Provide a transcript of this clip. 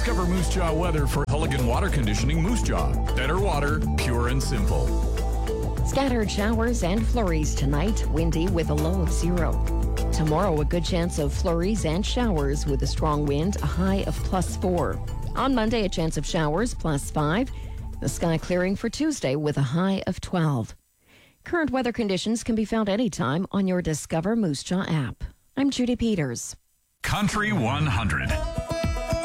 Discover Moose Jaw weather for Culligan Water Conditioning Moose Jaw. Better water, pure and simple. Scattered showers and flurries tonight, windy with a low of 0. Tomorrow, a good chance of flurries and showers with a strong wind, a high of +4. On Monday, a chance of showers, +5. The sky clearing for Tuesday with a high of 12. Current weather conditions can be found anytime on your Discover Moose Jaw app. I'm Judy Peters. Country 100.